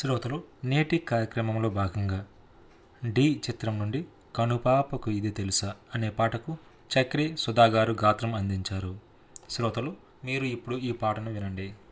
శ్రోతలు నేటి కార్యక్రమంలో భాగంగా డి చిత్రం నుండి కనుపాపకు ఇది తెలుసా అనే పాటకు చక్రి సుధా గారు గాత్రం అందించారు. శ్రోతలు మీరు ఇప్పుడు ఈ పాటను వినండి.